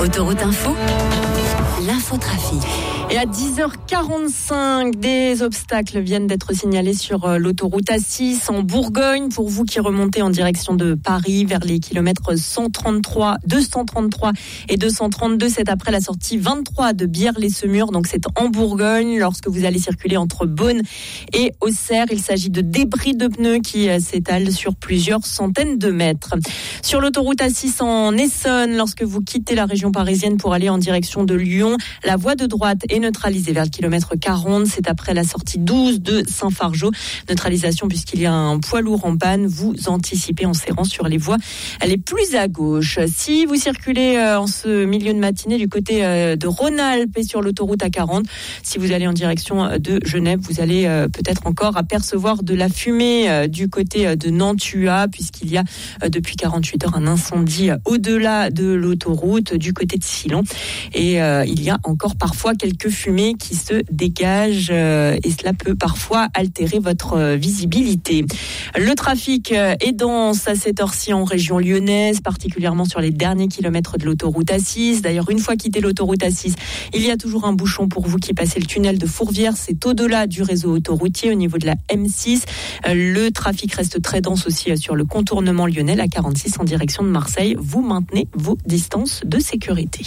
Autoroute Info, l'infotrafic. Et à 10h45, des obstacles viennent d'être signalés sur l'autoroute A6 en Bourgogne. Pour vous qui remontez en direction de Paris vers les kilomètres 133, 233 et 232, c'est après la sortie 23 de Bière-les-Semurs. Donc c'est en Bourgogne. Lorsque vous allez circuler entre Beaune et Auxerre, il s'agit de débris de pneus qui s'étalent sur plusieurs centaines de mètres. Sur l'autoroute A6 en Essonne, lorsque vous quittez la région parisienne pour aller en direction de Lyon, la voie de droite est neutralisée vers le kilomètre 40. C'est après la sortie 12 de Saint-Fargeau. Neutralisation puisqu'il y a un poids lourd en panne. Vous anticipez en serrant sur les voies les plus à gauche. Si vous circulez en ce milieu de matinée du côté de Rhône-Alpes et sur l'autoroute A40, si vous allez en direction de Genève, vous allez peut-être encore apercevoir de la fumée du côté de Nantua puisqu'il y a depuis 48 heures un incendie au-delà de l'autoroute du côté de Silon. Et il y a encore parfois quelques fumées qui se dégagent et cela peut parfois altérer votre visibilité. Le trafic est dense à cette heure-ci en région lyonnaise, particulièrement sur les derniers kilomètres de l'autoroute A6. D'ailleurs, une fois quitté l'autoroute A6, il y a toujours un bouchon pour vous qui passez le tunnel de Fourvière. C'est au-delà du réseau autoroutier, au niveau de la M6. Le trafic reste très dense aussi sur le contournement lyonnais, la 46 en direction de Marseille. Vous maintenez vos distances de sécurité.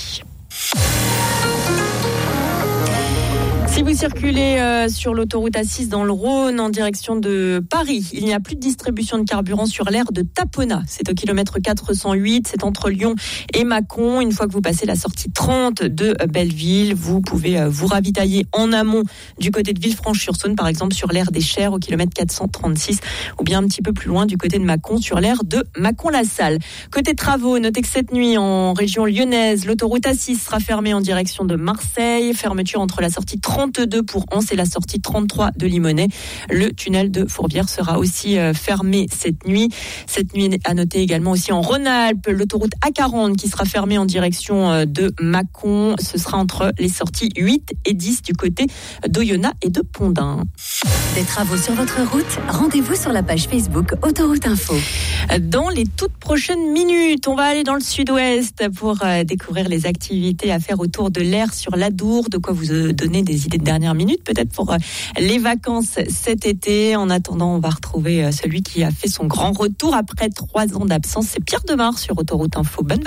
Si vous circulez sur l'autoroute A6 dans le Rhône en direction de Paris, il n'y a plus de distribution de carburant sur l'aire de Tapenat. C'est au kilomètre 408, c'est entre Lyon et Mâcon. Une fois que vous passez la sortie 30 de Belleville, vous pouvez vous ravitailler en amont du côté de Villefranche-sur-Saône, par exemple sur l'aire des Chers au kilomètre 436, ou bien un petit peu plus loin du côté de Mâcon sur l'aire de Mâcon-la-Salle. Côté travaux, notez que cette nuit en région lyonnaise, l'autoroute A6 sera fermée en direction de Marseille. Fermeture entre la sortie 32 pour Anse et la sortie 33 de Limonest. Le tunnel de Fourvière sera aussi fermé cette nuit. Cette nuit, à noter également aussi en Rhône-Alpes, l'autoroute A40 qui sera fermée en direction de Mâcon. Ce sera entre les sorties 8 et 10 du côté d'Oyonnax et de Pondin. Des travaux sur votre route, rendez-vous sur la page Facebook Autoroute Info. Dans les toutes prochaines minutes, on va aller dans le sud-ouest pour découvrir les activités à faire autour de l'aire sur l'Adour, de quoi vous donner des idées de dernière minute, peut-être pour les vacances cet été. En attendant, on va retrouver celui qui a fait son grand retour après 3 ans d'absence. C'est Pierre Demar sur Autoroute Info. Bonne vacances.